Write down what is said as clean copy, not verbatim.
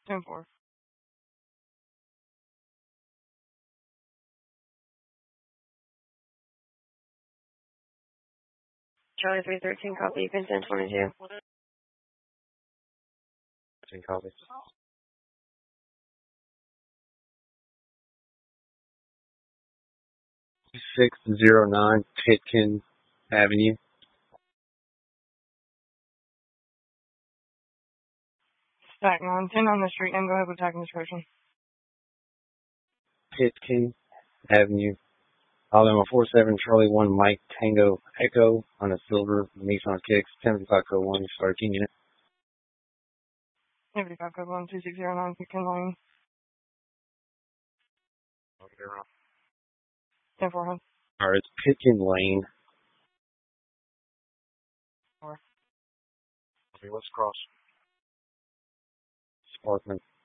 10-4. Charlie 313, copy. You can 1022. 10 copy. 609 Pitkin Avenue. Stack 910 on the street and go ahead with attacking description. Pitkin Avenue. Alabama 47 Charlie 1 Mike Tango Echo on a silver Nissan Kicks 1055 code 1. Start King unit. 75 code 1 2609 Pitkin Lane. Okay, wrong. 10-4. Alright, it's Pitkin Lane. 4. Okay, let's cross. Sparkman.